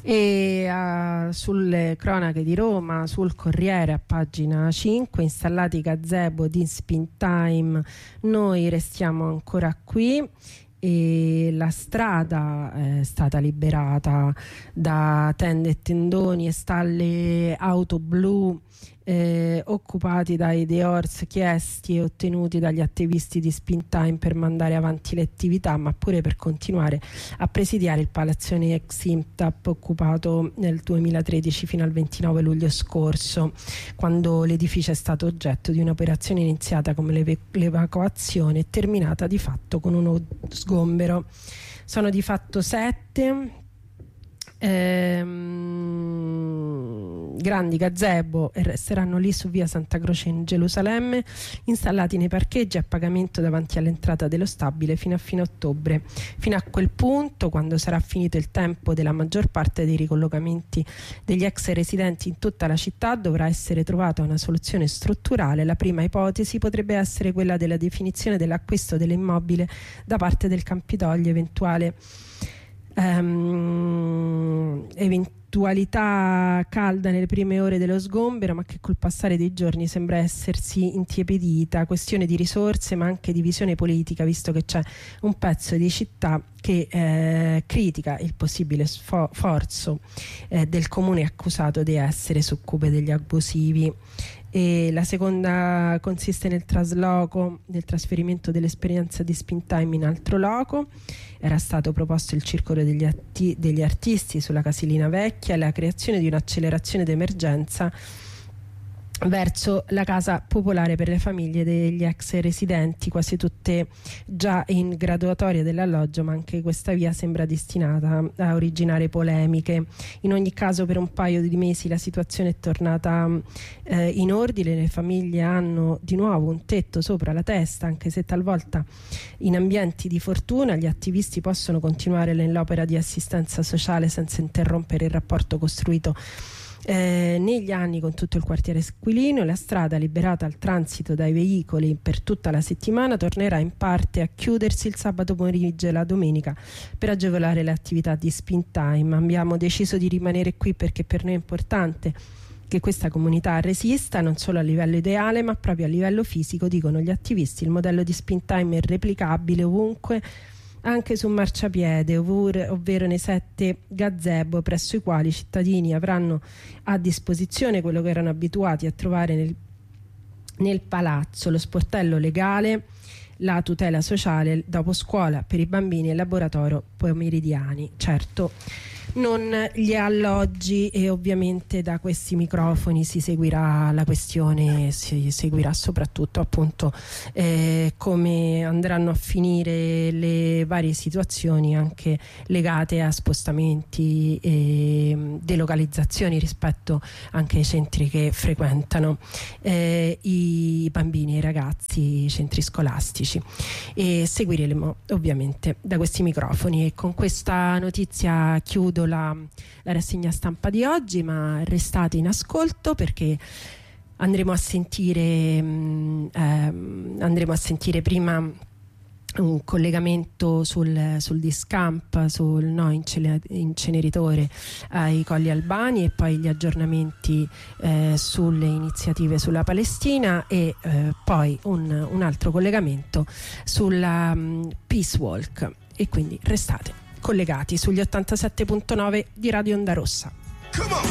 E sulle cronache di Roma, sul Corriere a pagina 5, installati gazebo di Spin Time, noi restiamo ancora qui. E la strada è stata liberata da tende e tendoni e stalle auto blu occupati dai The Horse, chiesti e ottenuti dagli attivisti di Spin Time per mandare avanti le attività, ma pure per continuare a presidiare il palazzone ex Imtap, occupato nel 2013 fino al 29 luglio scorso, quando l'edificio è stato oggetto di un'operazione iniziata come l'evacuazione e terminata di fatto con uno sgombero. Sono di fatto 7 grandi gazebo e resteranno lì su via Santa Croce in Gerusalemme, installati nei parcheggi a pagamento davanti all'entrata dello stabile fino a fine ottobre. Fino a quel punto, quando sarà finito il tempo della maggior parte dei ricollocamenti degli ex residenti in tutta la città, dovrà essere trovata una soluzione strutturale. La prima ipotesi potrebbe essere quella della definizione dell'acquisto dell'immobile da parte del Campidoglio, eventualità calda nelle prime ore dello sgombero, ma che col passare dei giorni sembra essersi intiepidita. Questione di risorse, ma anche di visione politica, visto che c'è un pezzo di città che critica il possibile sforzo del comune accusato di essere succube degli abusivi. E la seconda consiste nel trasferimento dell'esperienza di Spin Time in altro loco. Era stato proposto il circolo degli artisti sulla Casilina Vecchia e la creazione di un'accelerazione d'emergenza verso la casa popolare per le famiglie degli ex residenti, quasi tutte già in graduatoria dell'alloggio, ma anche questa via sembra destinata a originare polemiche. In ogni caso, per un paio di mesi la situazione è tornata in ordine, le famiglie hanno di nuovo un tetto sopra la testa, anche se talvolta in ambienti di fortuna gli attivisti possono continuare nell'opera di assistenza sociale senza interrompere il rapporto costruito negli anni con tutto il quartiere Esquilino. La strada, liberata al transito dai veicoli per tutta la settimana, tornerà in parte a chiudersi il sabato pomeriggio e la domenica per agevolare le attività di Spin Time. Abbiamo deciso di rimanere qui perché per noi è importante che questa comunità resista, non solo a livello ideale ma proprio a livello fisico, dicono gli attivisti. Il modello di Spin Time è replicabile ovunque, anche su marciapiede, ovvero nei 7 gazebo, presso i quali i cittadini avranno a disposizione quello che erano abituati a trovare nel palazzo: lo sportello legale, la tutela sociale, dopo scuola per i bambini e laboratorio pomeridiani. Certo, non gli alloggi, e ovviamente da questi microfoni si seguirà la questione, si seguirà soprattutto appunto come andranno a finire le varie situazioni anche legate a spostamenti e delocalizzazioni rispetto anche ai centri che frequentano i bambini e i ragazzi, i centri scolastici, e seguiremo ovviamente da questi microfoni. E con questa notizia chiudo la rassegna stampa di oggi, ma restate in ascolto perché andremo a sentire prima un collegamento sul Discamp, sul no inceneritore ai Colli Albani, e poi gli aggiornamenti sulle iniziative sulla Palestina, e poi un altro collegamento sulla Peace Walk. E quindi restate collegati sugli 87.9 di Radio Onda Rossa.